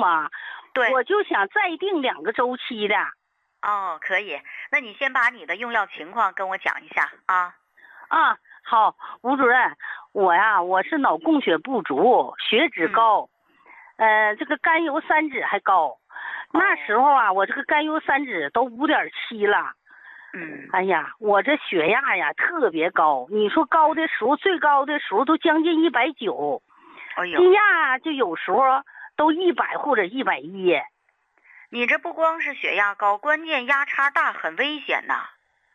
吗？ 对， 我就想再定2个周期的。 哦，可以。那你先把你的用药情况跟我讲一下啊。 好，吴主任，我是脑供血不足，血脂高，这个甘油三酯还高。那时候啊，我这个甘油三酯都5.7了。哎呀，我这血压呀特别高，你说高的时候，最高的时候都将近190，低压就有时候都100或者110。 你这不光是血压高，关键压差大，很危险呐。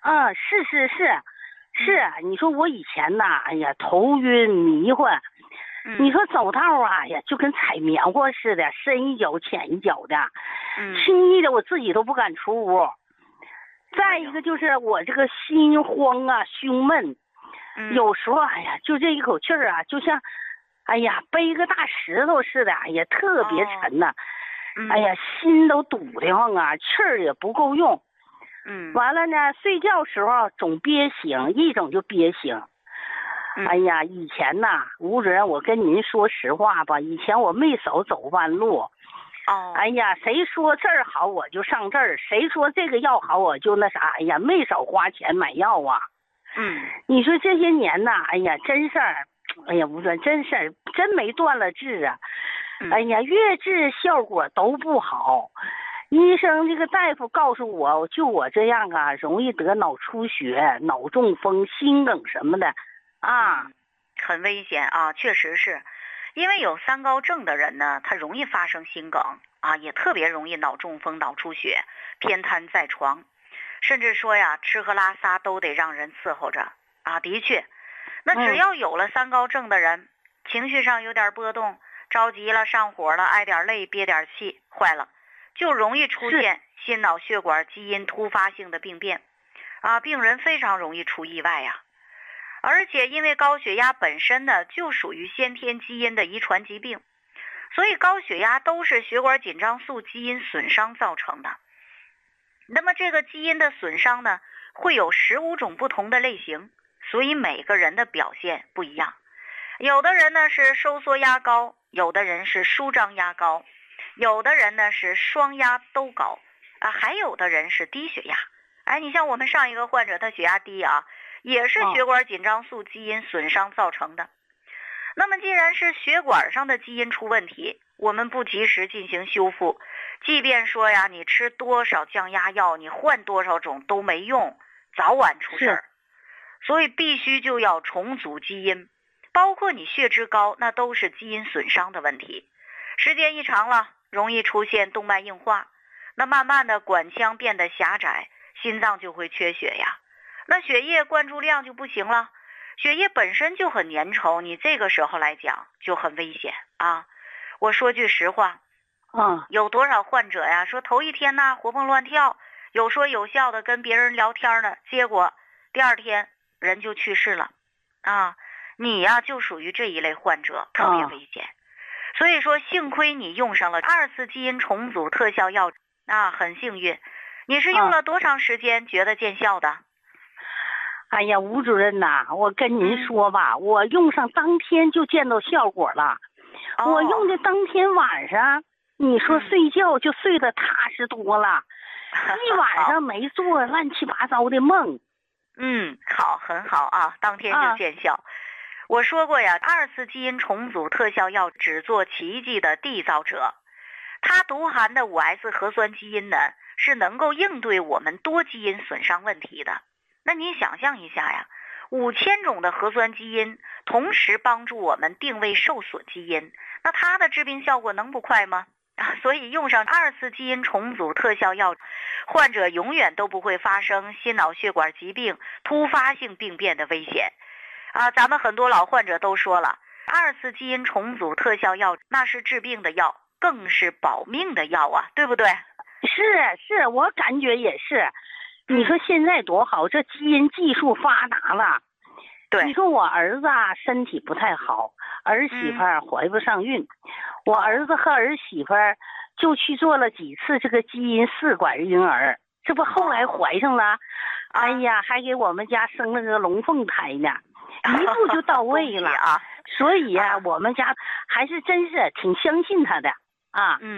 是，你说我以前呐，哎呀，头晕迷幻，你说走道啊，呀，就跟踩棉花似的，深一脚浅一脚的，轻易的我自己都不敢出屋。再一个就是我这个心慌啊，胸闷，有时候哎呀，就这一口气儿啊，就像，哎呀，背个大石头似的，哎呀，特别沉呐，哎呀，心都堵得慌啊，气儿也不够用。完了呢，睡觉时候总憋醒，一整就憋醒。哎呀，以前呐，吴主任，我跟您说实话吧，以前我没少走弯路。哎呀，谁说这儿好我就上这儿，谁说这个药好我就那啥，哎呀，没少花钱买药啊。你说这些年呐，哎呀，真事儿，哎呀，吴主任，真事儿，真没断了治啊。哎呀，越治效果都不好。医生这个大夫告诉我，就我这样啊，容易得脑出血、脑中风、心梗什么的啊， 很危险啊，确实是。因为有3高症的人呢，他容易发生心梗啊，也特别容易脑中风、脑出血、偏瘫在床，甚至说呀，吃喝拉撒都得让人伺候着啊。的确，那只要有了3高症的人，情绪上有点波动，着急了、上火了、挨点累、憋点气，坏了，就容易出现心脑血管基因突发性的病变啊，病人非常容易出意外呀。而且因为高血压本身呢就属于先天基因的遗传疾病，所以高血压都是血管紧张素基因损伤造成的。那么这个基因的损伤呢，会有15种不同的类型，所以每个人的表现不一样。有的人呢是收缩压高，有的人是舒张压高，有的人呢是双压都高啊，还有的人是低血压。你像我们上一个患者，他血压低啊，也是血管紧张素基因损伤造成的。那么既然是血管上的基因出问题，我们不及时进行修复，即便说呀，你吃多少降压药，你换多少种都没用，早晚出事儿。所以必须就要重组基因，包括你血脂高，那都是基因损伤的问题。时间一长了，容易出现动脉硬化，那慢慢的管腔变得狭窄，心脏就会缺血呀。那血液灌注量就不行了，血液本身就很粘稠，你这个时候来讲就很危险啊。我说句实话，有多少患者呀，说头一天呢活蹦乱跳，有说有笑的跟别人聊天呢，结果第2天人就去世了啊。你呀就属于这一类患者，特别危险。所以说幸亏你用上了2次基因重组特效药啊，很幸运。你是用了多长时间觉得见效的？ 哎呀，吴主任呐，我跟您说吧，我用上当天就见到效果了。我用的当天晚上，你说睡觉就睡得踏实多了，一晚上没做乱七八糟的梦。 好，很好啊，当天就见效。我说过呀，2次基因重组特效药只做奇迹的缔造者，它独含的5S 核酸基因呢，是能够应对我们多基因损伤问题的。那你想象一下呀，5000种的核酸基因同时帮助我们定位受损基因，那它的致病效果能不快吗？所以用上2次基因重组特效药，患者永远都不会发生心脑血管疾病突发性病变的危险啊。咱们很多老患者都说了，2次基因重组特效药那是治病的药，更是保命的药啊，对不对？ 是，我感觉也是。你说现在多好，这基因技术发达了。 对， 你说我儿子啊身体不太好，儿媳妇怀不上孕，我儿子和儿媳妇就去做了几次这个基因试管婴儿，这不后来怀上了，哎呀，还给我们家生了个龙凤胎呢，一步就到位了啊。所以呀，我们家还是真是挺相信他的啊。